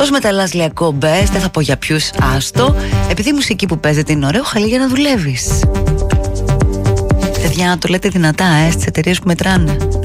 Πώς μεταλλάς λέει εκπομπές, δεν θα πω για ποιους, άστο. Επειδή η μουσική που παίζεται είναι ωραίο, χαλή για να δουλεύεις. Παιδιά, το λέτε δυνατά, στις εταιρείες που μετράνε.